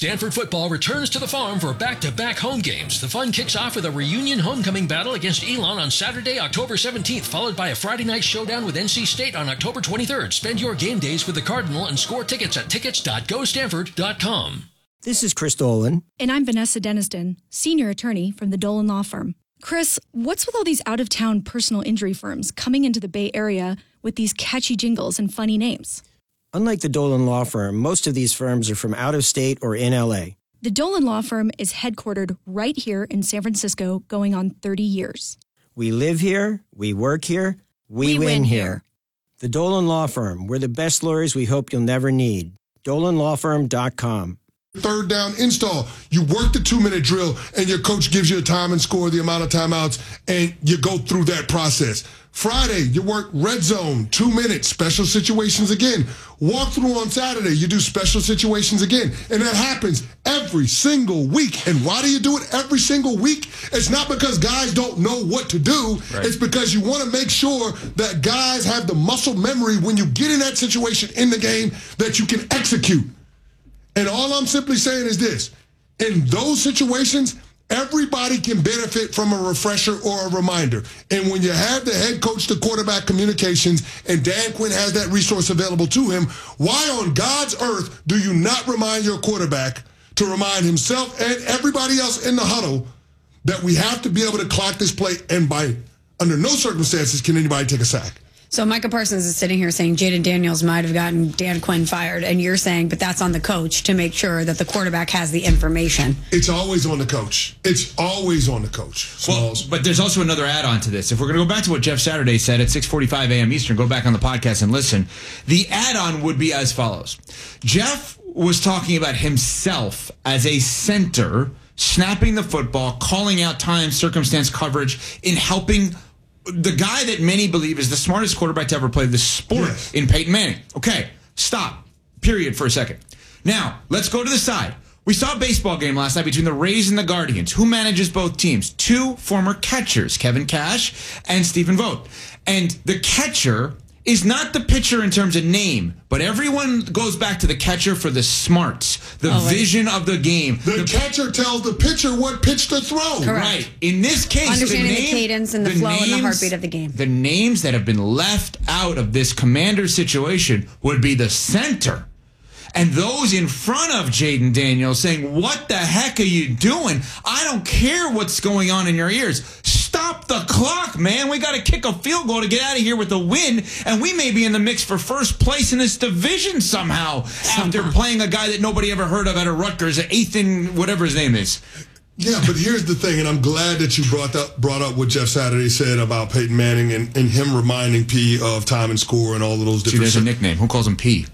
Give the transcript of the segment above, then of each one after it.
Stanford football returns to the Farm for back-to-back home games. The fun kicks off with a reunion homecoming battle against Elon on Saturday, October 17th, followed by a Friday night showdown with NC State on October 23rd. Spend your game days with the Cardinal and score tickets at tickets.gostanford.com. This is Chris Dolan. And I'm Vanessa Deniston, senior attorney from the Dolan Law Firm. Chris, what's with all these out-of-town personal injury firms coming into the Bay Area with these catchy jingles and funny names? Unlike the Dolan Law Firm, most of these firms are from out of state or in L.A. The Dolan Law Firm is headquartered right here in San Francisco, going on 30 years. We live here, we work here, we win here. The Dolan Law Firm, we're the best lawyers we hope you'll never need. DolanLawFirm.com. Third down install. You work the 2-minute drill, and your coach gives you a time and score, the amount of timeouts, and you go through that process. Friday, you work red zone, 2 minutes, special situations again. Walk through on Saturday, you do special situations again. And that happens every single week. And why do you do it every single week? It's not because guys don't know what to do. Right. It's because you want to make sure that guys have the muscle memory when you get in that situation in the game that you can execute. And all I'm simply saying is this. In those situations, everybody can benefit from a refresher or a reminder. And when you have the head coach to quarterback communications and Dan Quinn has that resource available to him, why on God's earth do you not remind your quarterback to remind himself and everybody else in the huddle that we have to be able to clock this play, and under no circumstances can anybody take a sack? So Micah Parsons is sitting here saying Jaden Daniels might have gotten Dan Quinn fired, and you're saying, but that's on the coach to make sure that the quarterback has the information. It's always on the coach. It's always on the coach. Well, but there's also another add-on to this. If we're going to go back to what Jeff Saturday said at 6:45 a.m. Eastern, go back on the podcast and listen. The add-on would be as follows. Jeff was talking about himself as a center, snapping the football, calling out time, circumstance coverage, in helping the guy that many believe is the smartest quarterback to ever play the sport in Peyton Manning. Okay, stop. Period for a second. Now, let's go to the side. We saw a baseball game last night between the Rays and the Guardians. Who manages both teams? Two former catchers, Kevin Cash and Stephen Vogt. And the catcher is not the pitcher in terms of name, but everyone goes back to the catcher for the smarts, the vision of the game. The catcher tells the pitcher what pitch to throw. Correct. Right. In this case, understanding the cadence and the flow and the heartbeat of the game. The names that have been left out of this commander situation would be the center. And those in front of Jaden Daniels saying, what the heck are you doing? I don't care what's going on in your ears. Stop the clock, man. We got to kick a field goal to get out of here with a win, and we may be in the mix for first place in this division somehow after playing a guy that nobody ever heard of out of Rutgers, Ethan, whatever his name is. Yeah, but here's the thing, and I'm glad that you brought up what Jeff Saturday said about Peyton Manning and him reminding P of time and score and all of those different. There's a nickname. Who calls him P?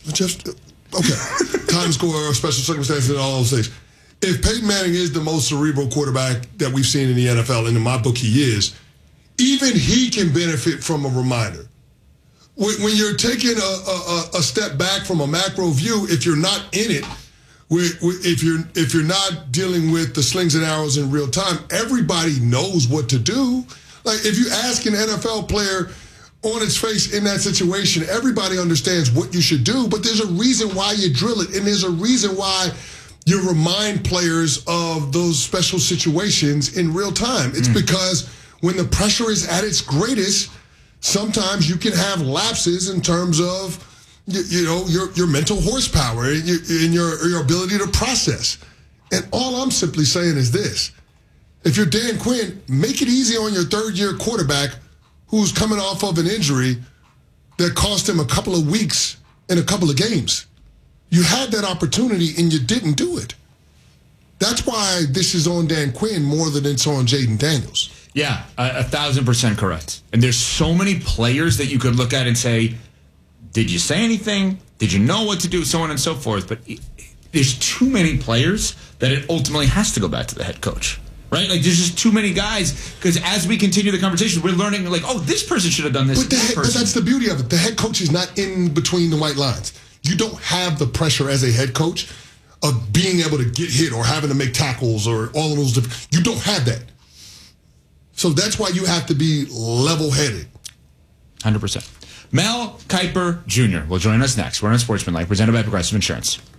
Okay, time and score, special circumstances, and all those things. If Peyton Manning is the most cerebral quarterback that we've seen in the NFL, and in my book he is, even he can benefit from a reminder. When you're taking a step back from a macro view, if you're not in it, if you're not dealing with the slings and arrows in real time, everybody knows what to do. Like if you ask an NFL player on its face in that situation, everybody understands what you should do, but there's a reason why you drill it, and there's a reason why you remind players of those special situations in real time. It's because when the pressure is at its greatest, sometimes you can have lapses in terms of your mental horsepower and your ability to process. And all I'm simply saying is this. If you're Dan Quinn, make it easy on your third-year quarterback who's coming off of an injury that cost him a couple of weeks and a couple of games. You had that opportunity and you didn't do it. That's why this is on Dan Quinn more than it's on Jaden Daniels. Yeah, 1,000% correct. And there's so many players that you could look at and say, did you say anything? Did you know what to do? So on and so forth. But there's too many players that it ultimately has to go back to the head coach. Right? Like, there's just too many guys, because as we continue the conversation, we're learning, like, oh, this person should have done this. But that's the beauty of it. The head coach is not in between the white lines. You don't have the pressure as a head coach of being able to get hit or having to make tackles or all of those different. You don't have that. So that's why you have to be level-headed. 100%. Mel Kiper Jr. will join us next. We're on Sportsmanlike, presented by Progressive Insurance.